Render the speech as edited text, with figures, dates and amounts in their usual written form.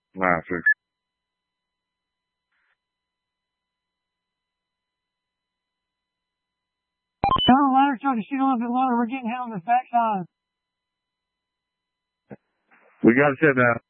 Nah, sir. Tell the ladder truck to shoot a little bit lower. We're getting hit on the backside. We got to shut down.